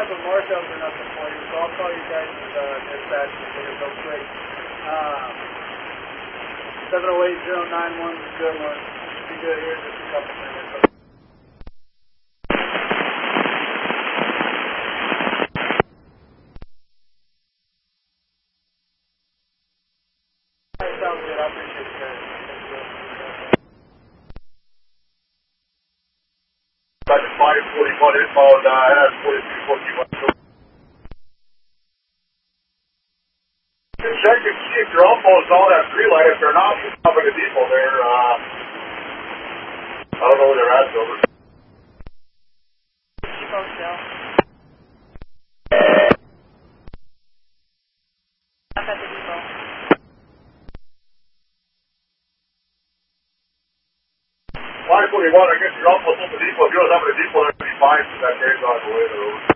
some marshals or nothing for you, so I'll call you guys with dispatch real quick. 708-091 is a good one. Be good here in just a couple minutes. Sounds good. I appreciate it, guys. Sergeant 541 inbound, has 4341. Check and see if your almost on that tree line. If they're not, you're coming to depot there. I don't know where they're at, Silver. Depot still. Up at the depot. 541, I guess you're almost at the depot. If you're not at the depot, that'd be fine. That train's on the way.